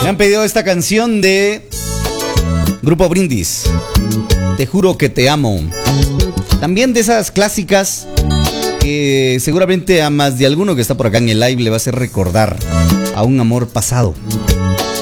Me han pedido esta canción de Grupo Brindis, Te juro que te amo. También de esas clásicas que seguramente a más de alguno que está por acá en el live le va a hacer recordar a un amor pasado.